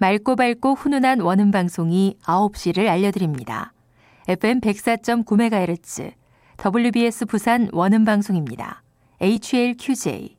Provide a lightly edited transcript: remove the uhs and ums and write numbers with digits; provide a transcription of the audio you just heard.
맑고 밝고 훈훈한 원음 방송이 9시를 알려드립니다. FM 104.9MHz, WBS 부산 원음 방송입니다. HLQJ.